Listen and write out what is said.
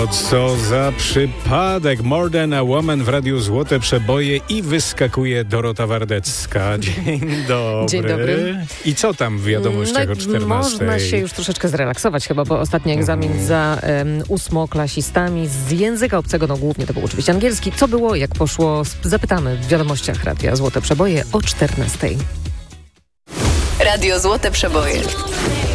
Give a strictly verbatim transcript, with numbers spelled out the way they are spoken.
Co za przypadek. More Than a Woman w Radiu Złote Przeboje i wyskakuje Dorota Wardecka. Dzień dobry. Dzień dobry. I co tam w wiadomościach no, o czternastej? Można się już troszeczkę zrelaksować chyba, bo ostatni egzamin mm. za um, ósmoklasistami z języka obcego, no głównie to był oczywiście angielski. Co było, jak poszło? Zapytamy w wiadomościach Radia Złote Przeboje o czternastej. Radio Złote Przeboje.